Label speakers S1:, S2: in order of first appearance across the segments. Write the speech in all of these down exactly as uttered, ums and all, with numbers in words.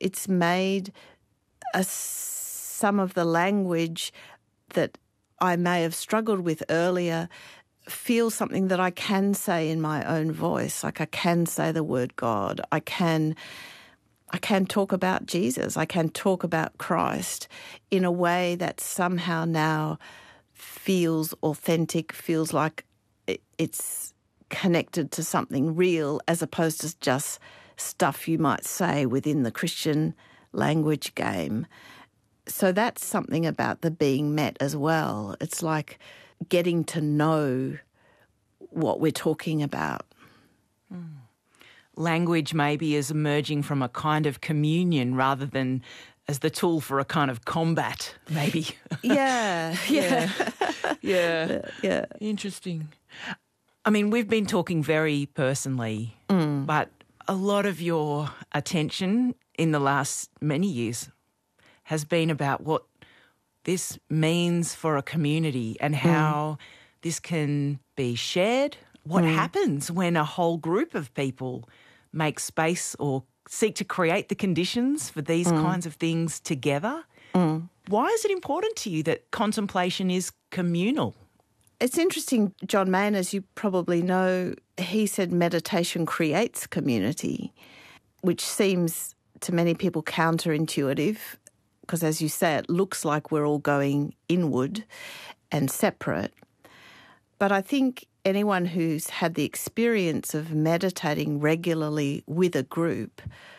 S1: it's made a, some of the language that I may have struggled with earlier feel something that I can say in my own voice. Like I can say the word God. I can I can talk about Jesus. I can talk about Christ in a way that somehow now feels authentic, feels like it's connected to something real as opposed to just stuff you might say within the Christian language game. So that's something about the being met as well. It's like getting to know what we're talking about.
S2: Mm. Language maybe is emerging from a kind of communion rather than as the tool for a kind of combat, maybe.
S1: Yeah, yeah.
S2: yeah. Yeah.
S1: Yeah.
S2: Interesting. I mean, we've been talking very personally,
S1: mm.
S2: but a lot of your attention in the last many years has been about what this means for a community and how mm. this can be shared. What mm. happens when a whole group of people make space or seek to create the conditions for these mm. kinds of things together?
S1: Mm.
S2: Why is it important to you that contemplation is communal?
S1: It's interesting, John Main, as you probably know, he said meditation creates community, which seems to many people counterintuitive because, as you say, it looks like we're all going inward and separate. But I think anyone who's had the experience of meditating regularly with a group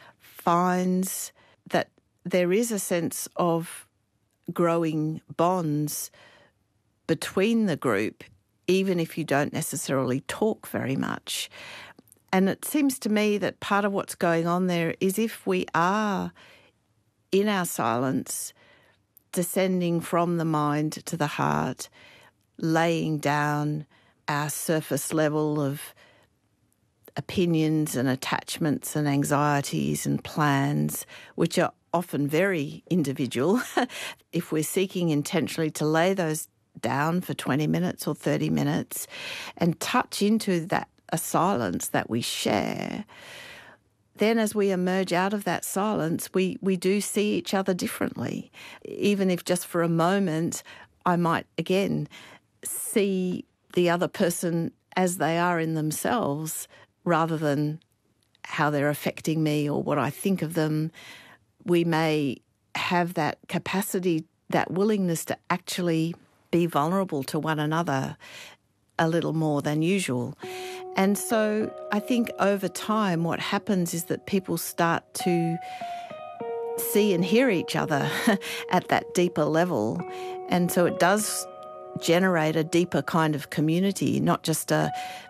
S1: finds that there is a sense of growing bonds between the group, even if you don't necessarily talk very much. And it seems to me that part of what's going on there is if we are in our silence, descending from the mind to the heart, laying down our surface level of opinions and attachments and anxieties and plans, which are often very individual, if we're seeking intentionally to lay those down for twenty minutes or thirty minutes and touch into that a silence that we share, then as we emerge out of that silence, we, we do see each other differently. Even if just for a moment I might, again, see the other person as they are in themselves rather than how they're affecting me or what I think of them. We may have that capacity, that willingness to actually be vulnerable to one another a little more than usual. And so I think over time what happens is that people start to see and hear each other at that deeper level. And so it does generate a deeper kind of community, not just a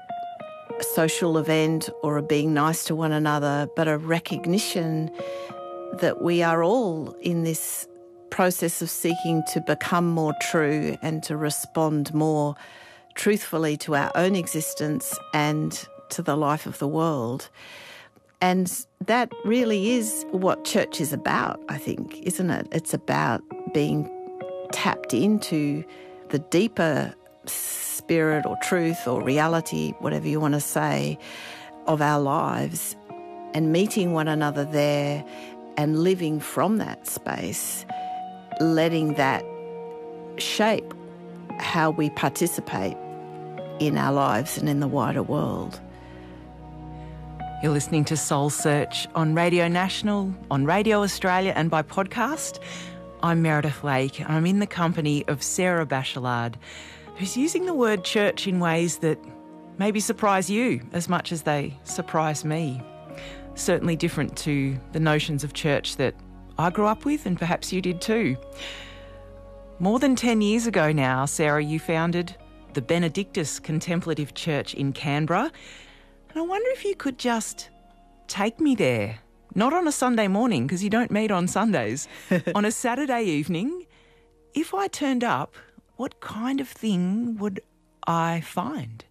S1: social event or a being nice to one another, but a recognition that we are all in this process of seeking to become more true and to respond more truthfully to our own existence and to the life of the world. And that really is what church is about, I think, isn't it? It's about being tapped into the deeper spirit or truth or reality, whatever you want to say, of our lives and meeting one another there and living from that space, letting that shape how we participate in our lives and in the wider world.
S2: You're listening to Soul Search on Radio National, on Radio Australia and by podcast. I'm Meredith Lake and I'm in the company of Sarah Bachelard, who's using the word church in ways that maybe surprise you as much as they surprise me. Certainly different to the notions of church that I grew up with and perhaps you did too. More than ten years ago now, Sarah, you founded the Benedictus Contemplative Church in Canberra. And I wonder if you could just take me there, not on a Sunday morning, because you don't meet on Sundays, on a Saturday evening. If I turned up, what kind of thing would I find?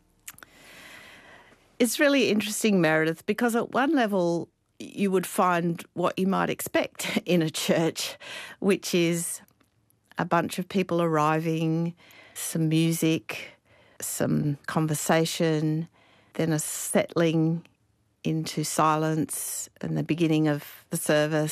S1: It's really interesting, Meredith, because at one level you would find what you might expect in a church, which is a bunch of people arriving, some music, some conversation, then a settling into silence and the beginning of the service.